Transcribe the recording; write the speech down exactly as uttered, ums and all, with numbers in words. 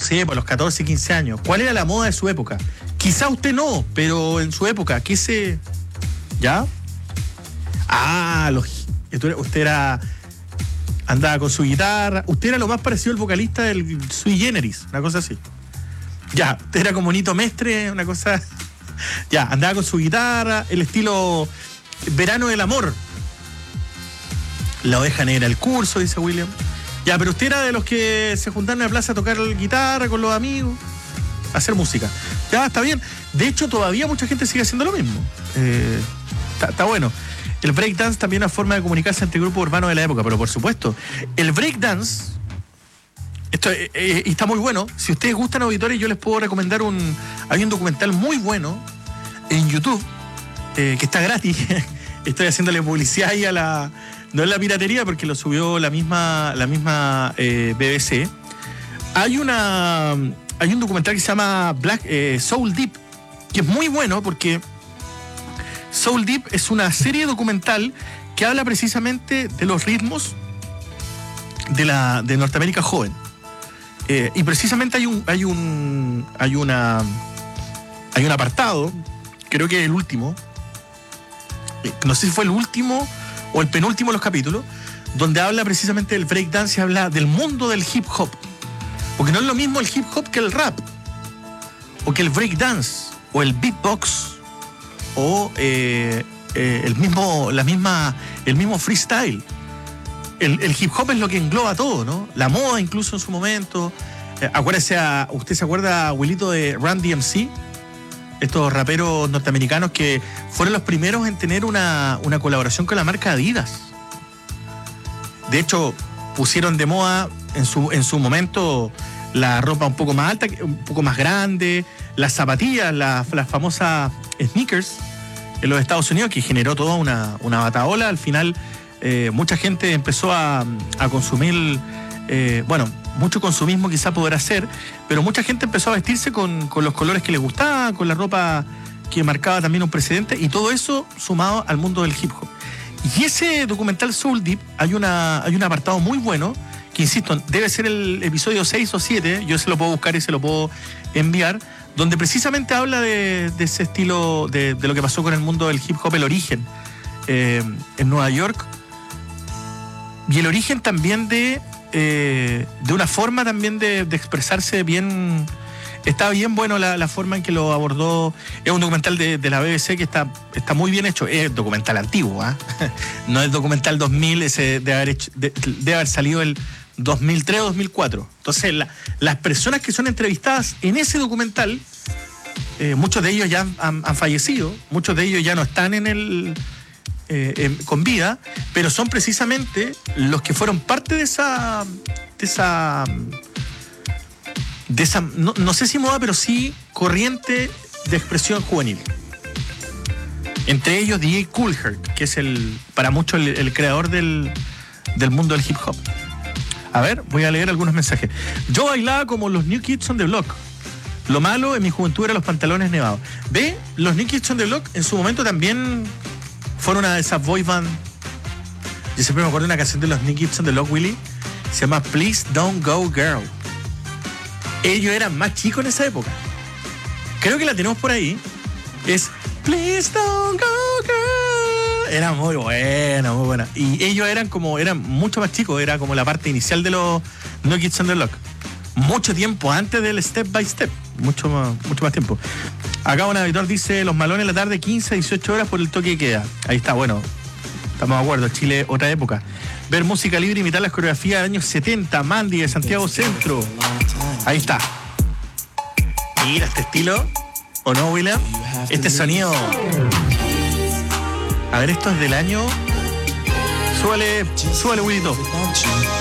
Sí, por los catorce, quince años. ¿Cuál era la moda de su época? Quizá usted no, pero en su época, ¿qué se...? ¿Ya? Ah, los... usted era... andaba con su guitarra. Usted era lo más parecido al vocalista del Sui Generis, una cosa así. Ya, usted era como Nito Mestre, una cosa... Ya, andaba con su guitarra, el estilo Verano del Amor. La oveja negra, el curso, dice William. Ya, pero usted era de los que se juntaron en la plaza a tocar guitarra con los amigos, a hacer música. Ya, está bien. De hecho, todavía mucha gente sigue haciendo lo mismo. Eh, está, está bueno. El breakdance también es una forma de comunicarse entre grupos urbanos de la época, pero por supuesto, el breakdance, esto eh, eh, está muy bueno. Si ustedes gustan auditores, yo les puedo recomendar un... Hay un documental muy bueno en YouTube, eh, que está gratis. Estoy haciéndole publicidad ahí a la... No es la piratería, porque lo subió la misma, la misma eh, B B C. Hay una... Hay un documental que se llama Black eh, Soul Deep, que es muy bueno porque Soul Deep es una serie documental que habla precisamente de los ritmos de la de Norteamérica joven. Eh, y precisamente hay un hay un hay una hay un apartado, creo que es el último, no sé si fue el último o el penúltimo de los capítulos, donde habla precisamente del breakdance y habla del mundo del hip hop. Porque no es lo mismo el hip hop que el rap, o que el breakdance, o el beatbox, o eh, eh, el mismo, la misma, el mismo freestyle. El, el hip hop es lo que engloba todo, ¿no? La moda incluso en su momento. Eh, acuérdese, a, ¿usted se acuerda, abuelito, de Run D M C? Estos raperos norteamericanos que fueron los primeros en tener una, una colaboración con la marca Adidas. De hecho, pusieron de moda en su, en su momento la ropa un poco más alta, un poco más grande, las zapatillas, las, las famosas sneakers en los Estados Unidos, que generó toda una, una bataola. Al final, eh, mucha gente empezó a, a consumir, eh, bueno, mucho consumismo quizá podrá ser, pero mucha gente empezó a vestirse con, con los colores que les gustaban, con la ropa que marcaba también un precedente, y todo eso sumado al mundo del hip hop. Y ese documental Soul Deep, hay, una, hay un apartado muy bueno, que insisto, debe ser el episodio seis o siete, yo se lo puedo buscar y se lo puedo enviar, donde precisamente habla de, de ese estilo, de, de lo que pasó con el mundo del hip hop, el origen eh, en Nueva York, y el origen también de, eh, de una forma también de, de expresarse bien. Está bien bueno la, la forma en que lo abordó. Es un documental de, de la B B C que está, está muy bien hecho. Es documental antiguo, ¿eh? No es documental dos mil, ese de haber, hecho, de, de haber salido el dos mil tres o dos mil cuatro. Entonces, la, las personas que son entrevistadas en ese documental, eh, muchos de ellos ya han, han, han fallecido, muchos de ellos ya no están en el eh, en, con vida, pero son precisamente los que fueron parte de esa... de esa de esa, no, no sé si moda, pero sí corriente de expresión juvenil. Entre ellos D J Kool Herc, que es el para muchos el, el creador del, del mundo del hip hop. A ver, voy a leer algunos mensajes. Yo bailaba como los New Kids on the Block. Lo malo en mi juventud eran los pantalones nevados. ¿Ve? Los New Kids on the Block en su momento también fueron una de esas boy band. Yo siempre me acuerdo de una canción de los New Kids on the Block, Willy. Se llama Please Don't Go Girl. Ellos eran más chicos en esa época. Creo que la tenemos por ahí. Es Please Don't Go Girl. Era muy buena, muy buena. Y ellos eran como, eran mucho más chicos. Era como la parte inicial de los No Kids on the Block. Mucho tiempo antes del Step by Step. Mucho más, mucho más tiempo. Acá un editor dice: los malones en la tarde, quince a dieciocho horas por el toque que queda. Ahí está, bueno. Estamos de acuerdo. Chile, otra época. Ver música libre, imitar las coreografías de años setenta. Mandy de Santiago Centro. Ahí está. Mira este estilo. ¿O no, William? Este sonido. A ver, esto es del año. Súbale, súbale, Willito.